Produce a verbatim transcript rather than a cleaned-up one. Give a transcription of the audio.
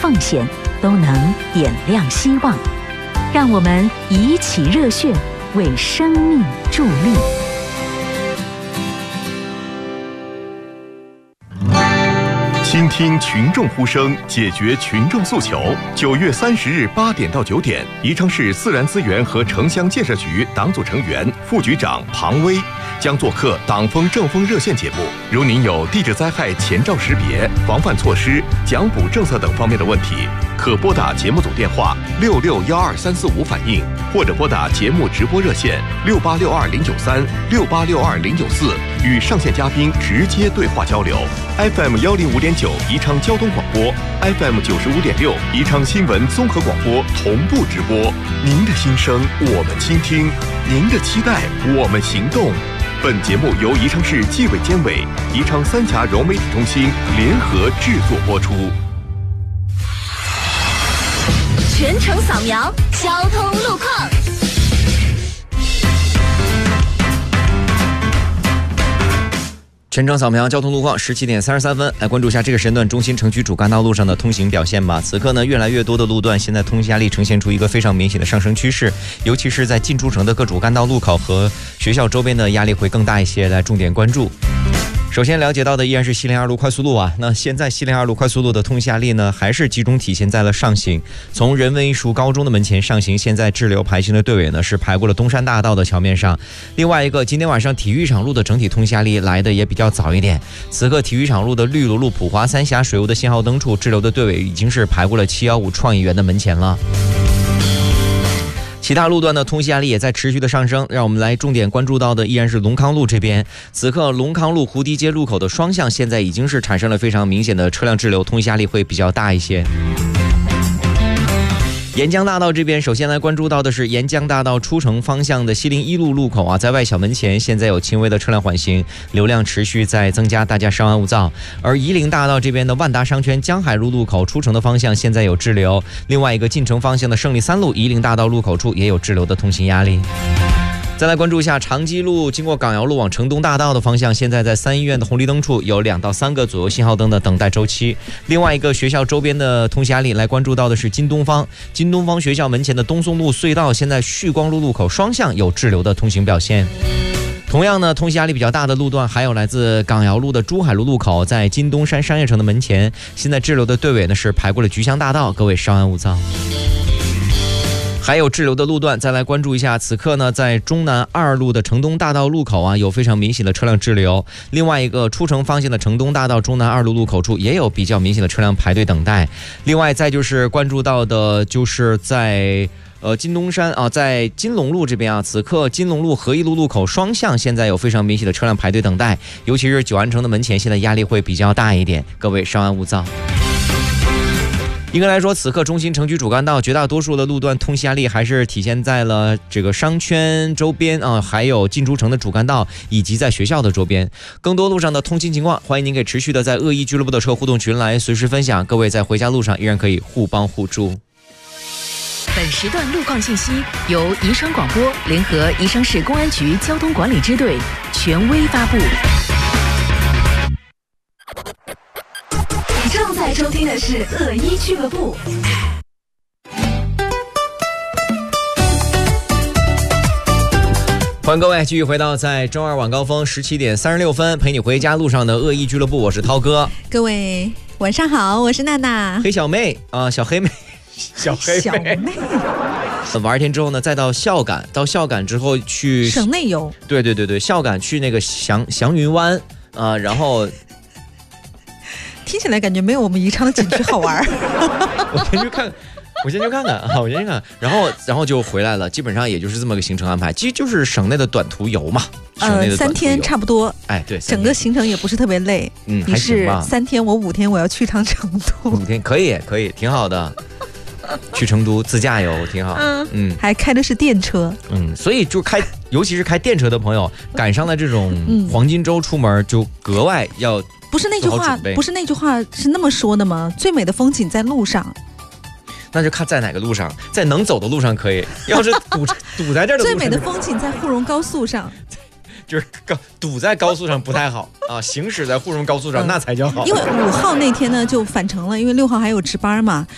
奉献都能点亮希望。让我们一起热血，为生命助力。 倾听群众呼声，解决群众诉求。九月三十日八点到九点，宜昌市自然资源和城乡建设局党组成员、副局长庞威将做客党风政风热线节目。如您有地质灾害前兆识别、防范措施、奖补政策等方面的问题，可拨打节目组电话六六幺二三四五反映，或者拨打节目直播热线六八六二零九三、六八六二零九四，与上线嘉宾直接对话交流。F M 幺零五点九宜昌交通广播 ，F M 九十五点六宜昌新闻综合广播同步直播。您的心声我们倾听，您的期待我们行动。本节目由宜昌市纪委监委、宜昌三峡融媒体中心联合制作播出。 全程扫描交通路况。 全程扫描交通路况，十七点三十三分，来关注一下这个时间段中心城区主干道路上的通行表现吧。此刻呢，越来越多的路段现在通行压力呈现出一个非常明显的上升趋势，尤其是在进出城的各主干道路口和学校周边的压力会更大一些，来重点关注。首先了解到的依然是西陵二路快速路啊，那现在西陵二路快速路的通行压力呢，还是集中体现在了上行，从人文艺术高中的门前上行，现在滞留排行的队尾呢是排过了东山大道的桥面上。另外一个，今天晚上体育场路的整体通行压力来的也比较早一点，此刻体育场路的绿萝路普华三峡水务的信号灯处滞留的队尾已经是排过了七一五创意园的门前了。其他路段的通行压力也在持续的上升，让我们来重点关注到的依然是龙康路这边。此刻龙康路胡迪街路口的双向现在已经是产生了非常明显的车辆滞留，通行压力会比较大一些。沿江大道这边，首先来关注到的是沿江大道出城方向的西陵一路路口啊，在外小门前现在有轻微的车辆缓行，流量持续在增加，大家稍安勿躁。而夷陵大道这边的万达商圈江海路路口出城的方向现在有滞留，另外一个进城方向的胜利三路夷陵大道路口处也有滞留的通行压力。再来关注一下长基路经过港窑路往城东大道的方向，现在在三医院的红绿灯处有两到三个左右信号灯的等待周期。另外一个学校周边的通行压力来关注到的是金东方，金东方学校门前的东松路隧道，现在旭光路路口双向有滞留的通行表现。同样呢，通行压力比较大的路段还有来自港窑路的珠海路路口，在金东山商业城的门前，现在滞留的队尾呢是排过了菊香大道，各位稍安勿躁。还有滞留的路段，再来关注一下。此刻呢，在中南二路的城东大道路口啊，有非常明显的车辆滞留。另外一个出城方向的城东大道中南二路路口处也有比较明显的车辆排队等待。另外，再就是关注到的，就是在呃金东山啊，在金龙路这边啊，此刻金龙路和一路路口双向现在有非常明显的车辆排队等待，尤其是九安城的门前，现在压力会比较大一点，各位稍安勿躁。应该来说，此刻中心城区主干道绝大多数的路段通行压力还是体现在了这个商圈周边啊，还有进出城的主干道，以及在学校的周边。更多路上的通勤情况，欢迎您给持续的在恶意俱乐部的车互动群来随时分享。各位在回家路上依然可以互帮互助。 本时段路况信息由宜昌广播联合宜昌市公安局交通管理支队权威发布。 你正在收听的是恶一俱乐部。 欢迎各位继续回到在周二晚高峰十七点三十六分陪你回家路上的恶意俱乐部，我是涛哥。 各位晚上好，我是娜娜。 黑小妹啊、呃，小黑妹，小黑妹。 小妹玩一天之后呢，再到孝感，到孝感之后去省内游。对对对对，孝感去那个祥祥云湾啊、呃，然后。 听起来感觉没有我们宜昌的景区好玩。 我先去看，我先去看看啊，我先去看，然后然后就回来了，基本上也就是这么个行程安排，其实就是省内的短途游嘛。 呃，三天差不多。 哎，对， 整个行程也不是特别累。 嗯， 你是三天，我五天，我要去趟成都。 五天可以，可以，挺好的。去成都自驾游挺好。 嗯嗯，还开的是电车。 嗯，所以就开，尤其是开电车的朋友，赶上了这种黄金周出门，就格外要。 不是那句话，不是那句话是那么说的吗？最美的风景在路上。 那就看在哪个路上，在能走的路上可以，要是堵堵在这儿的路上， 最美的风景在沪蓉高速上。 就是高堵在高速上不太好啊，行驶在沪蓉高速上、嗯、那才叫好。 因为五号那天呢就返程了，因为六号还有值班嘛，